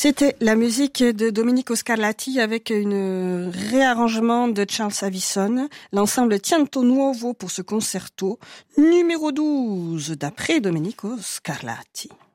C'était la musique de Domenico Scarlatti avec un réarrangement de Charles Avison, l'ensemble Tiento Nuovo pour ce concerto numéro 12 d'après Domenico Scarlatti.